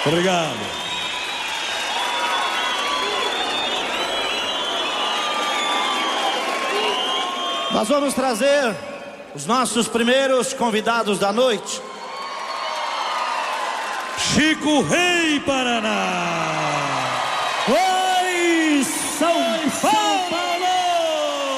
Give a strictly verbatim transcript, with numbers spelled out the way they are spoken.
Obrigado. Nós vamos trazer os nossos primeiros convidados da noite. Chico Rei Paraná.